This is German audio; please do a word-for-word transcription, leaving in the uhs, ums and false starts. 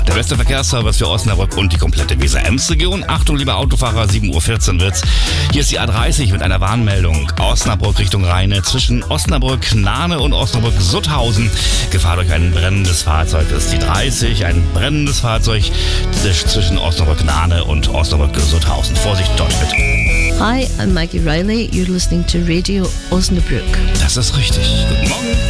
Der beste Verkehrsservice für Osnabrück und die komplette Weser-Ems-Region. Achtung, liebe Autofahrer, sieben Uhr vierzehn wird's. Hier ist die A dreißig mit einer Warnmeldung. Osnabrück Richtung Rheine zwischen Osnabrück-Nahne und Osnabrück-Sutthausen. Gefahr durch ein brennendes Fahrzeug. Das ist die dreißig, ein brennendes Fahrzeug zwischen Osnabrück-Nahne und Osnabrück-Sutthausen. Vorsicht dort bitte. Hi, I'm Maggie Riley. You're listening to Radio Osnabrück. Das ist richtig. Guten Morgen.